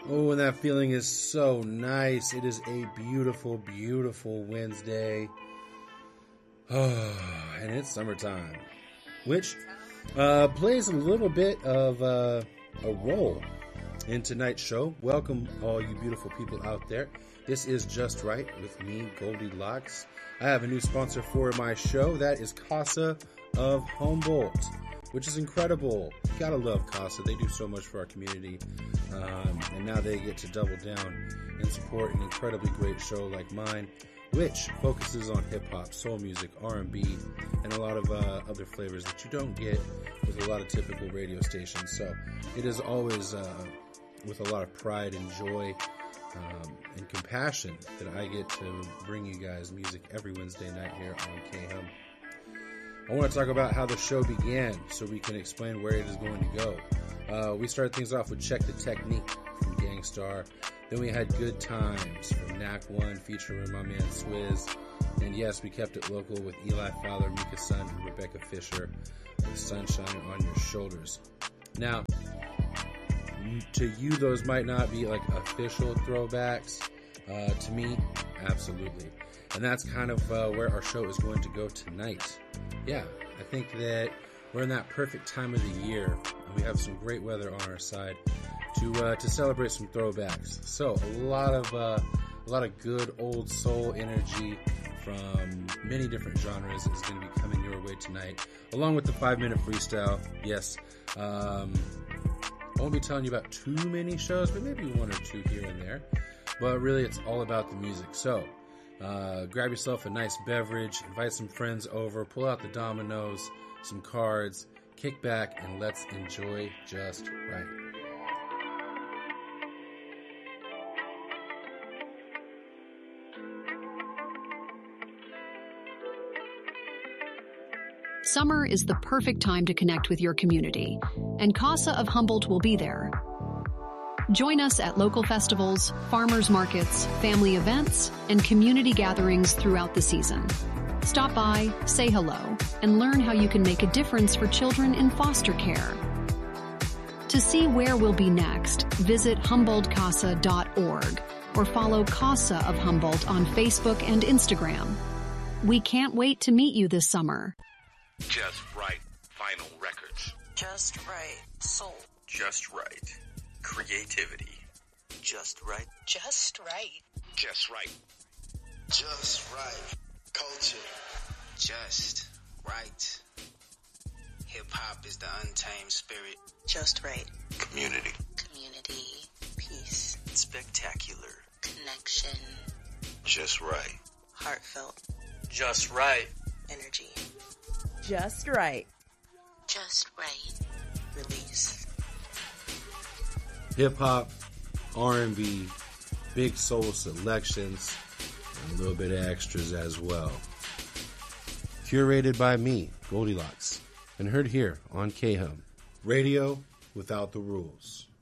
Oh, and that feeling is so nice. It is a beautiful, beautiful Wednesday. Oh, and it's summertime, which plays a little bit of a role in tonight's show. Welcome, all you beautiful people out there. This is Just Right with me, Goldilocks. I have a new sponsor for my show. That is Casa of Humboldt, which is incredible. You gotta love Casa. They do so much for our community. And now they get to double down and support an incredibly great show like mine, which focuses on hip-hop, soul music, R&B, and a lot of other flavors that you don't get with a lot of typical radio stations. So it is always with a lot of pride and joy and compassion that I get to bring you guys music every Wednesday night here on KHUM. I want to talk about how the show began so we can explain where it is going to go. We started things off with Check the Technique from Gangstar. Then we had Good Times from Knack One featuring my man Swizz. And yes, we kept it local with Eli Fowler, Mika Sun, and Rebecca Fisher with Sunshine on Your Shoulders. Now, to you, those might not be like official throwbacks. To me, absolutely. And that's kind of where our show is going to go tonight. Yeah, I think that we're in that perfect time of the year, and we have some great weather on our side to celebrate some throwbacks. So a lot of good old soul energy from many different genres is going to be coming your way tonight, along with the 5-minute freestyle. Yes, I won't be telling you about too many shows, but maybe one or two here and there. But really, it's all about the music. So grab yourself a nice beverage, invite some friends over, pull out the dominoes, some cards, kick back, and let's enjoy Just Right. Summer is the perfect time to connect with your community, and Casa of Humboldt will be there. Join us at local festivals, farmers markets, family events, and community gatherings throughout the season. Stop by, say hello, and learn how you can make a difference for children in foster care. To see where we'll be next, visit HumboldtCasa.org or follow Casa of Humboldt on Facebook and Instagram. We can't wait to meet you this summer. Just Right Vinyl Records. Just Right Soul. Just Right Creativity. Just Right. Just Right. Just Right. Just Right Culture. Just Right. Hip-hop is the untamed spirit. Just Right. Community. Community. Peace. Spectacular. Connection. Just Right. Heartfelt. Just Right. Energy. Just Right. Just Right. Release. Hip-hop, R&B, big soul selections, and a little bit of extras as well. Curated by me, Goldilocks, and heard here on KHUM. Radio without the rules.